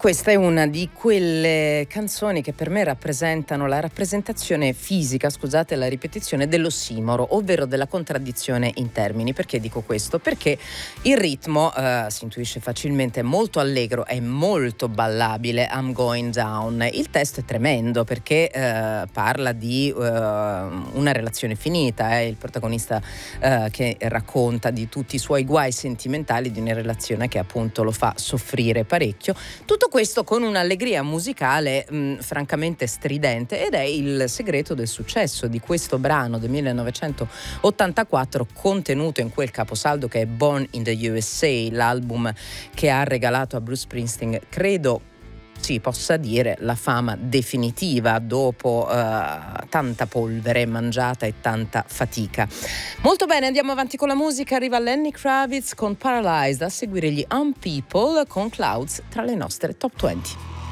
questa è una di quelle canzoni che per me rappresentano la rappresentazione fisica, scusate la ripetizione, dell'ossimoro, ovvero della contraddizione in termini. Perché dico questo? Perché il ritmo, si intuisce facilmente, è molto allegro, è molto ballabile, I'm Going Down. Il testo è tremendo perché parla di una relazione finita, il protagonista che racconta di tutti i suoi guai sentimentali, di una relazione che appunto lo fa soffrire parecchio. Tutto questo con un'allegria musicale francamente stridente, ed è il segreto del successo di questo brano del 1984 contenuto in quel caposaldo che è Born in the USA, l'album che ha regalato a Bruce Springsteen, credo si possa dire, la fama definitiva dopo tanta polvere mangiata e tanta fatica. Molto bene, andiamo avanti con la musica. Arriva Lenny Kravitz con Paralyzed, a seguire gli People con Clouds tra le nostre top 20.